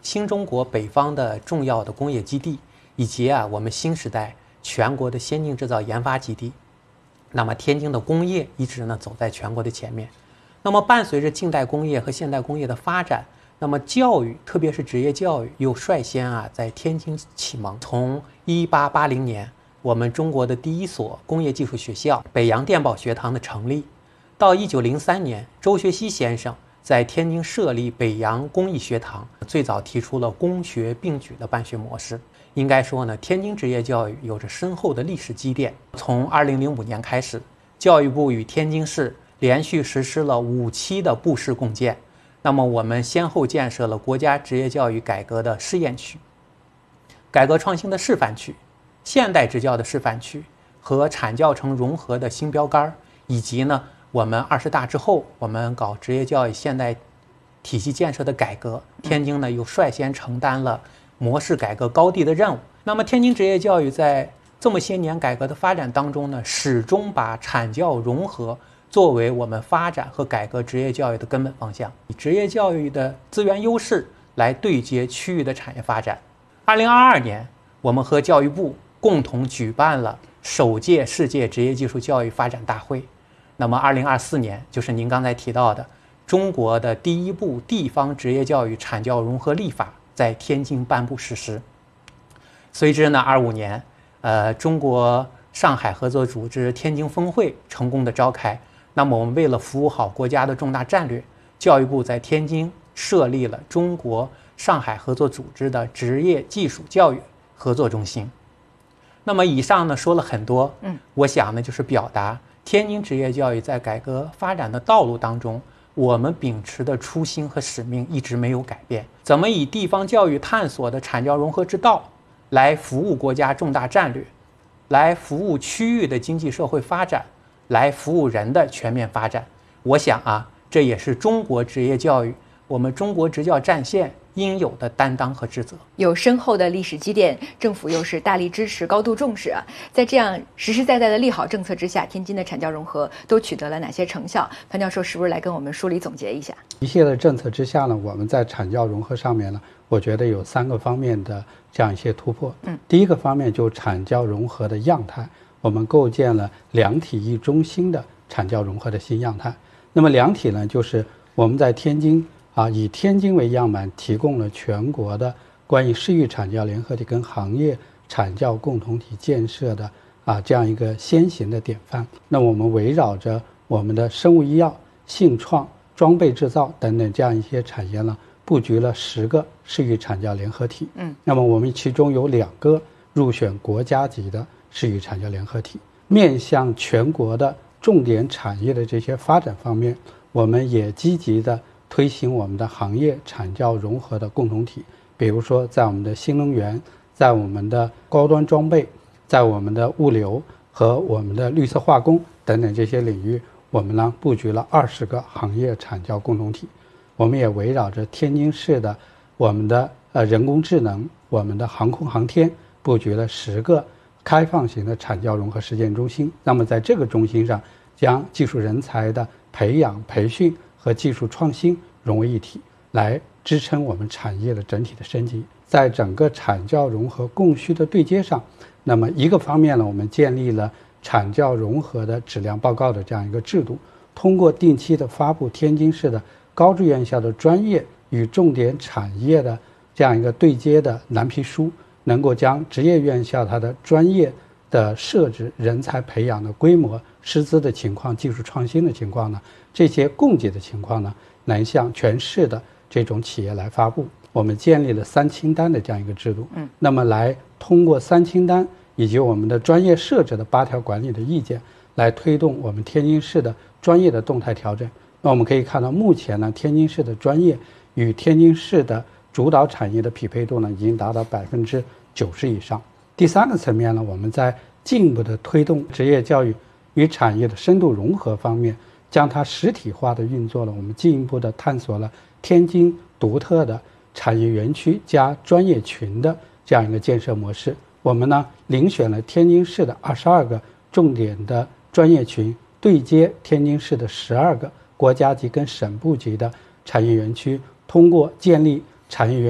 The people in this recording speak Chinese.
新中国北方的重要的工业基地，以及我们新时代全国的先进制造研发基地。那么天津的工业一直呢走在全国的前面。那么伴随着近代工业和现代工业的发展，那么教育，特别是职业教育，又率先在天津启蒙。从1880年，我们中国的第一所工业技术学校北洋电报学堂的成立，到1903年，周学熙先生在天津设立北洋工艺学堂，最早提出了工学并举的办学模式。应该说呢，天津职业教育有着深厚的历史积淀。从2005年开始，教育部与天津市连续实施了5期的部市共建。那么我们先后建设了国家职业教育改革的试验区、改革创新的示范区、现代职教的示范区和产教城融合的新标杆，以及呢我们20大之后，我们搞职业教育现代体系建设的改革，天津呢又率先承担了模式改革高地的任务。那么天津职业教育在这么些年改革的发展当中呢，始终把产教融合作为我们发展和改革职业教育的根本方向，以职业教育的资源优势来对接区域的产业发展。2022年，我们和教育部共同举办了首届世界职业技术教育发展大会。那么2024年，就是您刚才提到的中国的第一部地方职业教育产教融合立法在天津颁布实施。随之呢，25年，中国上海合作组织天津峰会成功的召开。那么我们为了服务好国家的重大战略，教育部在天津设立了中国上海合作组织的职业技术教育合作中心。那么以上呢说了很多，我想呢就是表达天津职业教育在改革发展的道路当中，我们秉持的初心和使命一直没有改变。怎么以地方教育探索的产教融合之道来服务国家重大战略，来服务区域的经济社会发展，来服务人的全面发展。我想这也是中国职业教育，我们中国职教战线应有的担当和职责。 有深厚的历史积淀，政府又是大力支持、高度重视在这样实实在在的利好政策之下，天津的产教融合都取得了哪些成效？潘教授是不是来跟我们梳理总结一下？ 一系列政策之下呢，我们在产教融合上面呢，我觉得有3个方面的这样一些突破。第一个方面就产教融合的样态，我们构建了2体1中心的产教融合的新样态。那么2体呢，就是我们在天津以天津为样板，提供了全国的关于市域产教联合体跟行业产教共同体建设的这样一个先行的典范。那我们围绕着我们的生物医药、信创、装备制造等等这样一些产业呢，布局了10个市域产教联合体。那么我们其中有2个入选国家级的市域产教联合体。面向全国的重点产业的这些发展方面，我们也积极的推行我们的行业产教融合的共同体。比如说在我们的新能源，在我们的高端装备，在我们的物流和我们的绿色化工等等这些领域，我们呢布局了20个行业产教共同体。我们也围绕着天津市的我们的人工智能、我们的航空航天，布局了10个开放型的产教融合实践中心。那么在这个中心上，将技术人才的培养、培训和技术创新融为一体，来支撑我们产业的整体的升级。在整个产教融合供需的对接上，那么一个方面呢，我们建立了产教融合的质量报告的这样一个制度，通过定期的发布天津市的高职院校的专业与重点产业的这样一个对接的蓝皮书，能够将职业院校它的专业的设置、人才培养的规模、师资的情况、技术创新的情况呢，这些供给的情况呢，能向全市的这种企业来发布。我们建立了3清单的这样一个制度，那么来通过3清单以及我们的专业设置的8条管理的意见，来推动我们天津市的专业的动态调整。那我们可以看到，目前呢，天津市的专业与天津市的主导产业的匹配度呢，已经达到90%以上。第3个层面呢，我们在进一步的推动职业教育与产业的深度融合方面，将它实体化的运作了。我们进一步的探索了天津独特的产业园区加专业群的这样一个建设模式。我们呢，遴选了天津市的22个重点的专业群，对接天津市的12个国家级跟省部级的产业园区，通过建立产业园